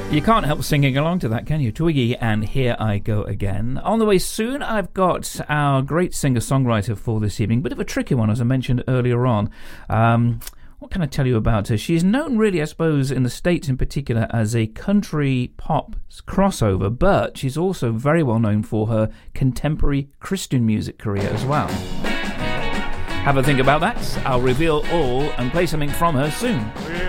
You can't help singing along to that, can you? Twiggy and Here I Go Again. On the way soon, I've got our great singer-songwriter for this evening. Bit of a tricky one, as I mentioned earlier on. What can I tell you about her? She's known really, I suppose, in the States in particular as a country pop crossover, but she's also very well known for her contemporary Christian music career as well. Have a think about that. I'll reveal all and play something from her soon.